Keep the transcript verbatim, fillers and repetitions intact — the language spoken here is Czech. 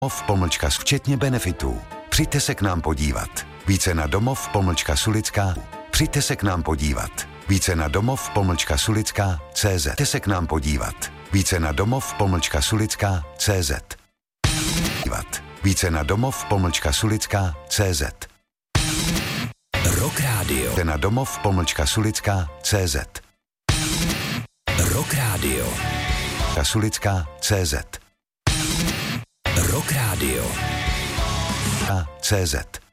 Domov pomlčka včetně benefitů. Přijďte se k nám podívat. Více na domov pomlčka sulická. Přijďte se k nám podívat. Více na domov pomlčka sulická tečka cé zet. Přijďte se k nám podívat. Více na domov pomlčka sulická tečka cé zet. Více na domov pomlčka sulická tečka cé zet. Rock Radio. Více na domov pomlčka sulická tečka cé zet. Rock Radio. Sulická tečka cé zet. Rock Radio. A cé zet.